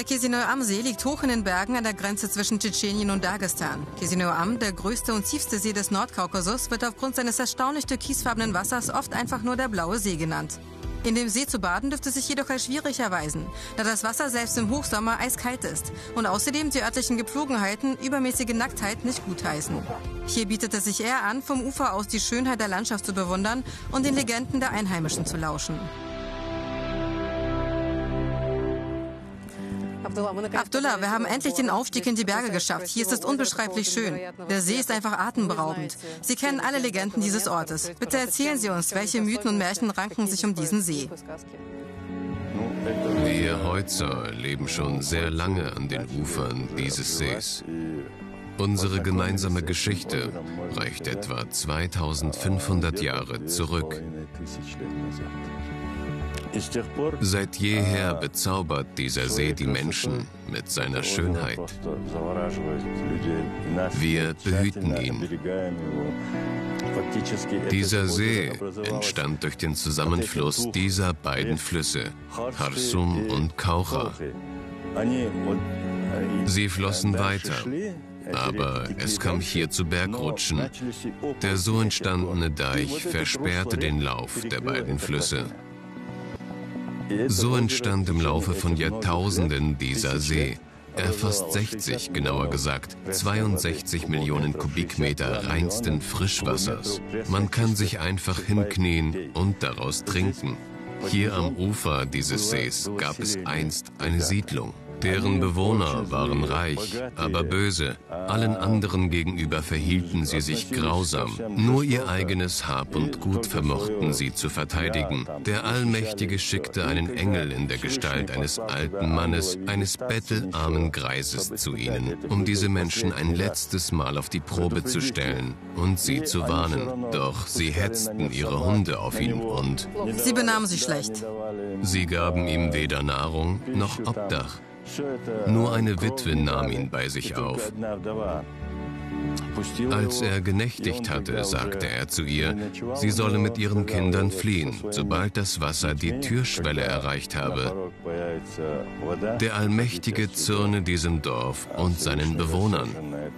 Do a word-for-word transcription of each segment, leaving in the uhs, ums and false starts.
Chisinau-Am-See liegt hoch in den Bergen an der Grenze zwischen Tschetschenien und Dagestan. Chisinau-Am, der größte und tiefste See des Nordkaukasus, wird aufgrund seines erstaunlich türkisfarbenen Wassers oft einfach nur der Blaue See genannt. In dem See zu baden dürfte sich jedoch als schwierig erweisen, da das Wasser selbst im Hochsommer eiskalt ist und außerdem die örtlichen Gepflogenheiten übermäßige Nacktheit nicht gutheißen. Hier bietet es sich eher an, vom Ufer aus die Schönheit der Landschaft zu bewundern und den Legenden der Einheimischen zu lauschen. Abdullah, wir haben endlich den Aufstieg in die Berge geschafft. Hier ist es unbeschreiblich schön. Der See ist einfach atemberaubend. Sie kennen alle Legenden dieses Ortes. Bitte erzählen Sie uns, welche Mythen und Märchen ranken sich um diesen See. Wir Heuzer leben schon sehr lange an den Ufern dieses Sees. Unsere gemeinsame Geschichte reicht etwa zweitausendfünfhundert Jahre zurück. Seit jeher bezaubert dieser See die Menschen mit seiner Schönheit. Wir behüten ihn. Dieser See entstand durch den Zusammenfluss dieser beiden Flüsse, Harsum und Kaucha. Sie flossen weiter, aber es kam hier zu Bergrutschen. Der so entstandene Deich versperrte den Lauf der beiden Flüsse. So entstand im Laufe von Jahrtausenden dieser See. Er fasst sechzig, genauer gesagt zweiundsechzig Millionen Kubikmeter reinsten Frischwassers. Man kann sich einfach hinknien und daraus trinken. Hier am Ufer dieses Sees gab es einst eine Siedlung. Deren Bewohner waren reich, aber böse. Allen anderen gegenüber verhielten sie sich grausam. Nur ihr eigenes Hab und Gut vermochten sie zu verteidigen. Der Allmächtige schickte einen Engel in der Gestalt eines alten Mannes, eines bettelarmen Greises zu ihnen, um diese Menschen ein letztes Mal auf die Probe zu stellen und sie zu warnen. Doch sie hetzten ihre Hunde auf ihn und... Sie benahmen sich schlecht. Sie gaben ihm weder Nahrung noch Obdach. Nur eine Witwe nahm ihn bei sich auf. Als er genächtigt hatte, sagte er zu ihr, sie solle mit ihren Kindern fliehen, sobald das Wasser die Türschwelle erreicht habe. Der Allmächtige zürne diesem Dorf und seinen Bewohnern.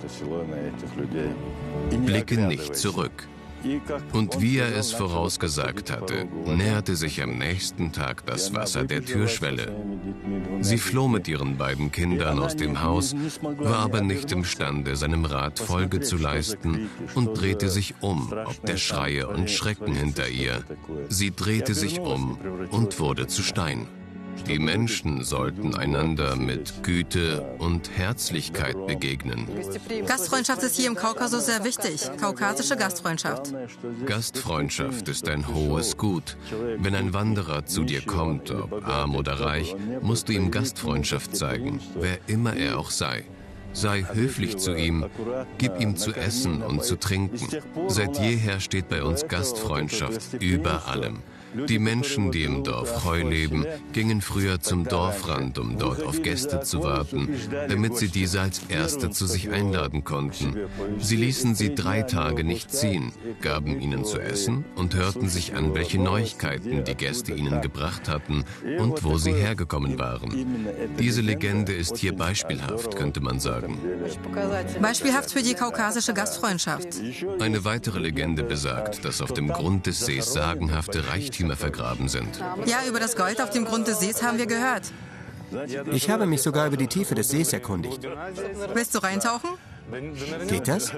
Blicke nicht zurück. Und wie er es vorausgesagt hatte, näherte sich am nächsten Tag das Wasser der Türschwelle. Sie floh mit ihren beiden Kindern aus dem Haus, war aber nicht imstande, seinem Rat Folge zu leisten und drehte sich um, ob der Schreie und Schrecken hinter ihr. Sie drehte sich um und wurde zu Stein. Die Menschen sollten einander mit Güte und Herzlichkeit begegnen. Gastfreundschaft ist hier im Kaukasus sehr wichtig. Kaukasische Gastfreundschaft. Gastfreundschaft ist ein hohes Gut. Wenn ein Wanderer zu dir kommt, ob arm oder reich, musst du ihm Gastfreundschaft zeigen, wer immer er auch sei. Sei höflich zu ihm, gib ihm zu essen und zu trinken. Seit jeher steht bei uns Gastfreundschaft über allem. Die Menschen, die im Dorf Heu leben, gingen früher zum Dorfrand, um dort auf Gäste zu warten, damit sie diese als Erste zu sich einladen konnten. Sie ließen sie drei Tage nicht ziehen, gaben ihnen zu essen und hörten sich an, welche Neuigkeiten die Gäste ihnen gebracht hatten und wo sie hergekommen waren. Diese Legende ist hier beispielhaft, könnte man sagen. Beispielhaft für die kaukasische Gastfreundschaft. Eine weitere Legende besagt, dass auf dem Grund des Sees sagenhafte Reichtümer vergraben sind. Ja, über das Gold auf dem Grund des Sees haben wir gehört. Ich habe mich sogar über die Tiefe des Sees erkundigt. Willst du reintauchen? Geht das?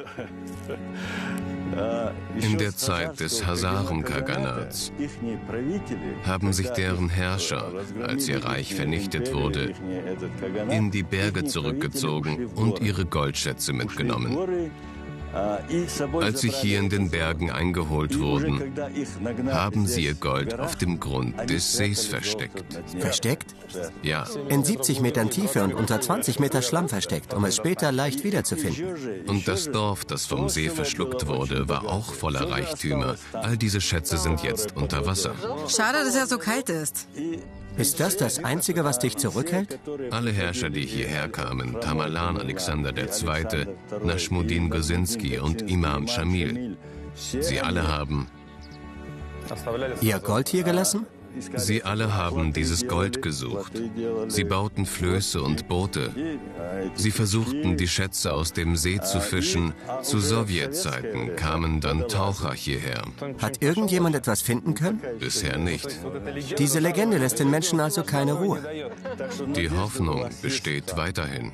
In der Zeit des Hazaren-Kaganats haben sich deren Herrscher, als ihr Reich vernichtet wurde, in die Berge zurückgezogen und ihre Goldschätze mitgenommen. Als sie hier in den Bergen eingeholt wurden, haben sie ihr Gold auf dem Grund des Sees versteckt. Versteckt? Ja. In siebzig Metern Tiefe und unter zwanzig Meter Schlamm versteckt, um es später leicht wiederzufinden. Und das Dorf, das vom See verschluckt wurde, war auch voller Reichtümer. All diese Schätze sind jetzt unter Wasser. Schade, dass er so kalt ist. Ist das das Einzige, was dich zurückhält? Alle Herrscher, die hierher kamen, Tamerlan Alexander der Zweite, Naschmuddin Gosinski und Imam Schamil, sie alle haben Ihr Gold hier gelassen? Sie alle haben dieses Gold gesucht. Sie bauten Flöße und Boote. Sie versuchten, die Schätze aus dem See zu fischen. Zu Sowjetzeiten kamen dann Taucher hierher. Hat irgendjemand etwas finden können? Bisher nicht. Diese Legende lässt den Menschen also keine Ruhe. Die Hoffnung besteht weiterhin.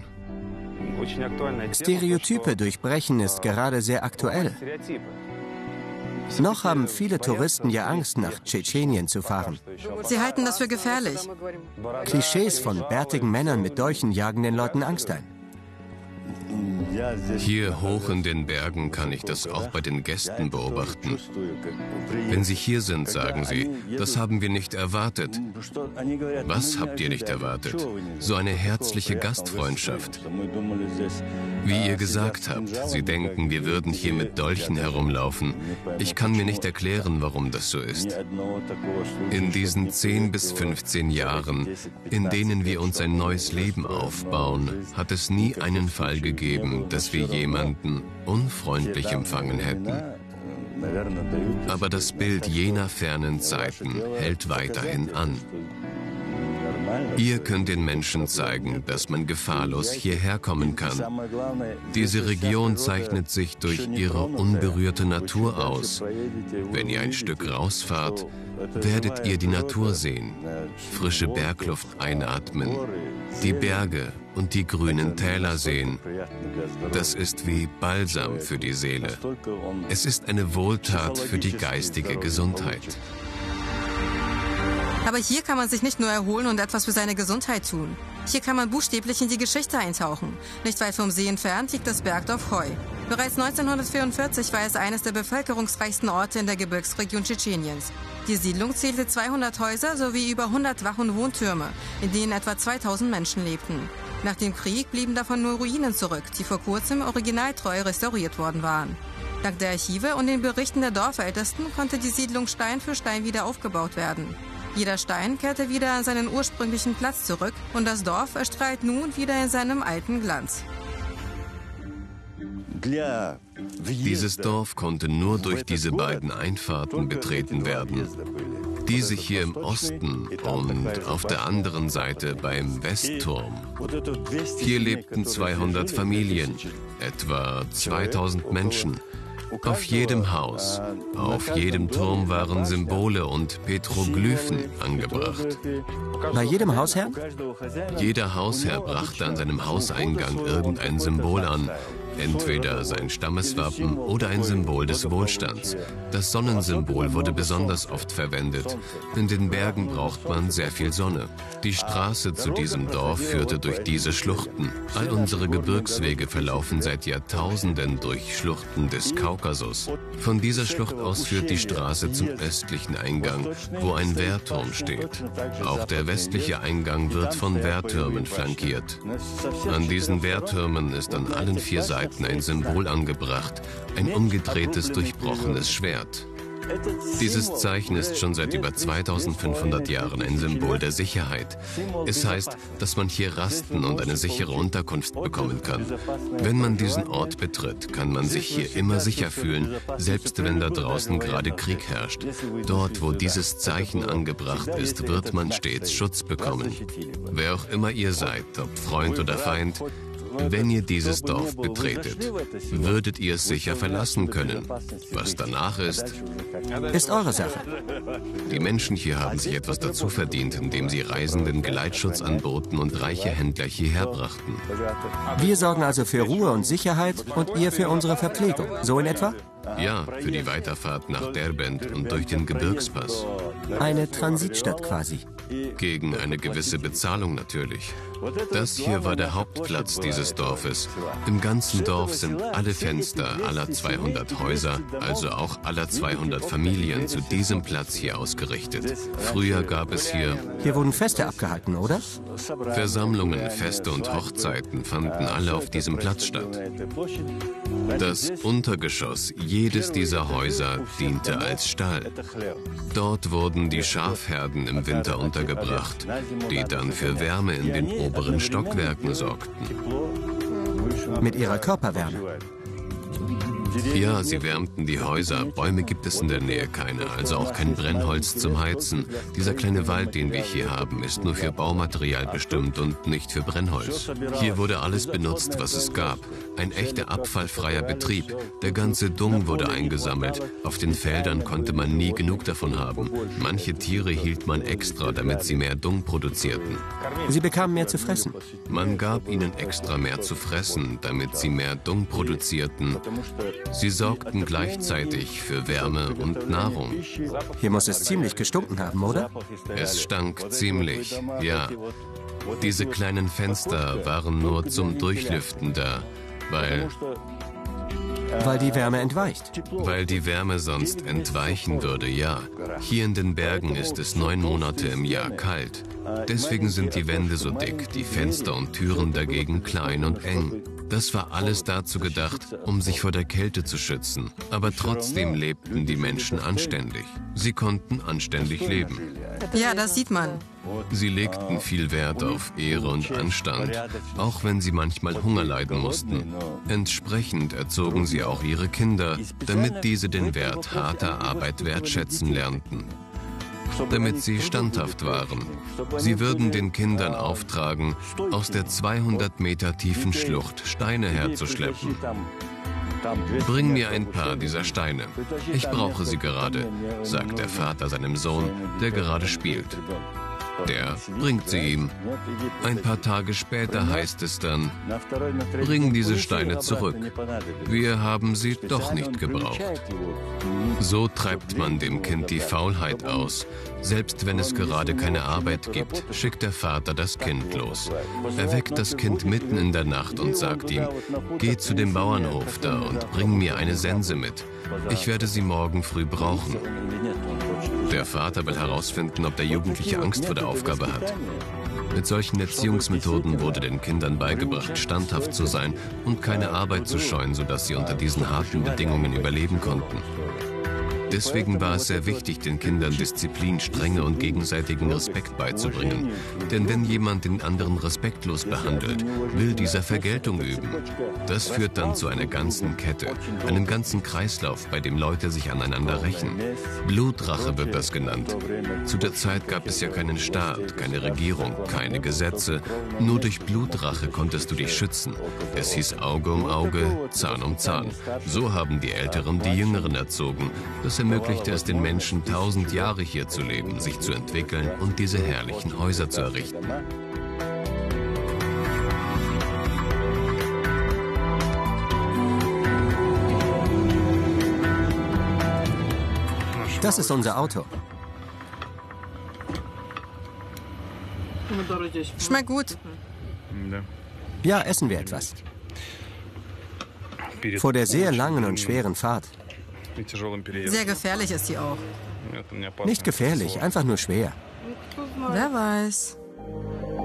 Stereotype durchbrechen ist gerade sehr aktuell. Noch haben viele Touristen ja Angst, nach Tschetschenien zu fahren. Sie halten das für gefährlich. Klischees von bärtigen Männern mit Dolchen jagen den Leuten Angst ein. Hier hoch in den Bergen kann ich das auch bei den Gästen beobachten. Wenn sie hier sind, sagen sie, das haben wir nicht erwartet. Was habt ihr nicht erwartet? So eine herzliche Gastfreundschaft. Wie ihr gesagt habt, sie denken, wir würden hier mit Dolchen herumlaufen. Ich kann mir nicht erklären, warum das so ist. In diesen zehn bis fünfzehn Jahren, in denen wir uns ein neues Leben aufbauen, hat es nie einen Fall gegeben, dass wir jemanden unfreundlich empfangen hätten. Aber das Bild jener fernen Zeiten hält weiterhin an. Ihr könnt den Menschen zeigen, dass man gefahrlos hierher kommen kann. Diese Region zeichnet sich durch ihre unberührte Natur aus. Wenn ihr ein Stück rausfahrt, werdet ihr die Natur sehen, frische Bergluft einatmen, die Berge und die grünen Täler sehen. Das ist wie Balsam für die Seele. Es ist eine Wohltat für die geistige Gesundheit. Aber hier kann man sich nicht nur erholen und etwas für seine Gesundheit tun. Hier kann man buchstäblich in die Geschichte eintauchen. Nicht weit vom See entfernt liegt das Bergdorf Hoi. Bereits neunzehnhundertvierundvierzig war es eines der bevölkerungsreichsten Orte in der Gebirgsregion Tschetscheniens. Die Siedlung zählte zweihundert Häuser sowie über hundert Wach- und Wohntürme, in denen etwa zweitausend Menschen lebten. Nach dem Krieg blieben davon nur Ruinen zurück, die vor kurzem originaltreu restauriert worden waren. Dank der Archive und den Berichten der Dorfältesten konnte die Siedlung Stein für Stein wieder aufgebaut werden. Jeder Stein kehrte wieder an seinen ursprünglichen Platz zurück und das Dorf erstrahlt nun wieder in seinem alten Glanz. Dieses Dorf konnte nur durch diese beiden Einfahrten betreten werden. Diese hier im Osten und auf der anderen Seite beim Westturm. Hier lebten zweihundert Familien, etwa zweitausend Menschen. Auf jedem Haus, auf jedem Turm waren Symbole und Petroglyphen angebracht. Bei jedem Hausherrn? Jeder Hausherr brachte an seinem Hauseingang irgendein Symbol an. Entweder sein Stammeswappen oder ein Symbol des Wohlstands. Das Sonnensymbol wurde besonders oft verwendet. In den Bergen braucht man sehr viel Sonne. Die Straße zu diesem Dorf führte durch diese Schluchten. All unsere Gebirgswege verlaufen seit Jahrtausenden durch Schluchten des Kaukasus. Von dieser Schlucht aus führt die Straße zum östlichen Eingang, wo ein Wehrturm steht. Auch der westliche Eingang wird von Wehrtürmen flankiert. An diesen Wehrtürmen ist an allen vier Seiten ein Symbol angebracht, ein umgedrehtes, durchbrochenes Schwert. Dieses Zeichen ist schon seit über zweitausendfünfhundert Jahren ein Symbol der Sicherheit. Es heißt, dass man hier rasten und eine sichere Unterkunft bekommen kann. Wenn man diesen Ort betritt, kann man sich hier immer sicher fühlen, selbst wenn da draußen gerade Krieg herrscht. Dort, wo dieses Zeichen angebracht ist, wird man stets Schutz bekommen. Wer auch immer ihr seid, ob Freund oder Feind, wenn ihr dieses Dorf betretet, würdet ihr es sicher verlassen können. Was danach ist, ist eure Sache. Die Menschen hier haben sich etwas dazu verdient, indem sie Reisenden Geleitschutz anboten und reiche Händler hierher brachten. Wir sorgen also für Ruhe und Sicherheit und ihr für unsere Verpflegung. So in etwa? Ja, für die Weiterfahrt nach Derbent und durch den Gebirgspass. Eine Transitstadt quasi. Gegen eine gewisse Bezahlung natürlich. Das hier war der Hauptplatz dieses Dorfes. Im ganzen Dorf sind alle Fenster aller zweihundert Häuser, also auch aller zweihundert Familien, zu diesem Platz hier ausgerichtet. Früher gab es hier... Hier wurden Feste abgehalten, oder? Versammlungen, Feste und Hochzeiten fanden alle auf diesem Platz statt. Das Untergeschoss jedes dieser Häuser diente als Stall. Dort wurden die Schafherden im Winter untergebracht, die dann für Wärme in den oberen Stockwerken sorgten. Mit ihrer Körperwärme. Ja, sie wärmten die Häuser. Bäume gibt es in der Nähe keine, also auch kein Brennholz zum Heizen. Dieser kleine Wald, den wir hier haben, ist nur für Baumaterial bestimmt und nicht für Brennholz. Hier wurde alles benutzt, was es gab. Ein echter abfallfreier Betrieb. Der ganze Dung wurde eingesammelt. Auf den Feldern konnte man nie genug davon haben. Manche Tiere hielt man extra, damit sie mehr Dung produzierten. Sie bekamen mehr zu fressen. Man gab ihnen extra mehr zu fressen, damit sie mehr Dung produzierten. Sie sorgten gleichzeitig für Wärme und Nahrung. Hier muss es ziemlich gestunken haben, oder? Es stank ziemlich, ja. Diese kleinen Fenster waren nur zum Durchlüften da, weil... Weil die Wärme entweicht. Weil die Wärme sonst entweichen würde, ja. Hier in den Bergen ist es neun Monate im Jahr kalt. Deswegen sind die Wände so dick, die Fenster und Türen dagegen klein und eng. Das war alles dazu gedacht, um sich vor der Kälte zu schützen. Aber trotzdem lebten die Menschen anständig. Sie konnten anständig leben. Ja, das sieht man. Sie legten viel Wert auf Ehre und Anstand, auch wenn sie manchmal Hunger leiden mussten. Entsprechend erzogen sie auch ihre Kinder, damit diese den Wert harter Arbeit wertschätzen lernten. Damit sie standhaft waren. Sie würden den Kindern auftragen, aus der zweihundert Meter tiefen Schlucht Steine herzuschleppen. Bring mir ein paar dieser Steine. Ich brauche sie gerade, sagt der Vater seinem Sohn, der gerade spielt. Der bringt sie ihm. Ein paar Tage später heißt es dann, bring diese Steine zurück. Wir haben sie doch nicht gebraucht. So treibt man dem Kind die Faulheit aus. Selbst wenn es gerade keine Arbeit gibt, schickt der Vater das Kind los. Er weckt das Kind mitten in der Nacht und sagt ihm, geh zu dem Bauernhof da und bring mir eine Sense mit. Ich werde sie morgen früh brauchen. Der Vater will herausfinden, ob der Jugendliche Angst vor der Aufgabe hat. Mit solchen Erziehungsmethoden wurde den Kindern beigebracht, standhaft zu sein und keine Arbeit zu scheuen, sodass sie unter diesen harten Bedingungen überleben konnten. Deswegen war es sehr wichtig, den Kindern Disziplin, Strenge und gegenseitigen Respekt beizubringen. Denn wenn jemand den anderen respektlos behandelt, will dieser Vergeltung üben. Das führt dann zu einer ganzen Kette, einem ganzen Kreislauf, bei dem Leute sich aneinander rächen. Blutrache wird das genannt. Zu der Zeit gab es ja keinen Staat, keine Regierung, keine Gesetze. Nur durch Blutrache konntest du dich schützen. Es hieß Auge um Auge, Zahn um Zahn. So haben die Älteren die Jüngeren erzogen. Das ermöglichte es den Menschen, tausend Jahre hier zu leben, sich zu entwickeln und diese herrlichen Häuser zu errichten. Das ist unser Auto. Schmeckt gut. Ja, essen wir etwas. Vor der sehr langen und schweren Fahrt. Sehr gefährlich ist sie auch. Nicht gefährlich, einfach nur schwer. Wer weiß.